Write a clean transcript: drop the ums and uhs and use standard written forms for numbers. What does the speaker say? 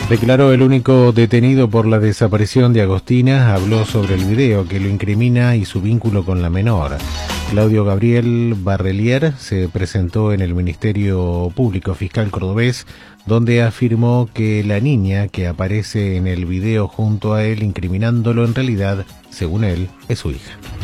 Declaró el único detenido por la desaparición de Agostina, habló sobre el video que lo incrimina y su vínculo con la menor. Claudio Gabriel Barrelier se presentó en el Ministerio Público Fiscal cordobés, donde afirmó que la niña que aparece en el video junto a él incriminándolo en realidad, según él, es su hija.